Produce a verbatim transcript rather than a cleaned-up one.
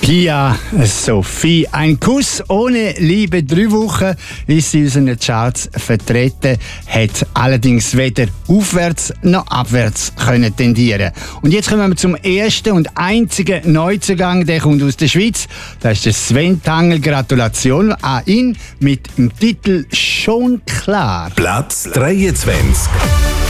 Pia Sophie. Ein Kuss ohne Liebe. Drei Wochen ist sie in unseren Charts vertreten, hat allerdings weder aufwärts noch abwärts können tendieren. Und jetzt kommen wir zum ersten und einzigen Neuzugang, der kommt aus der Schweiz. Das ist der Sven Tangl. Gratulation an ihn mit dem Titel «Schon klar». Platz dreiundzwanzig.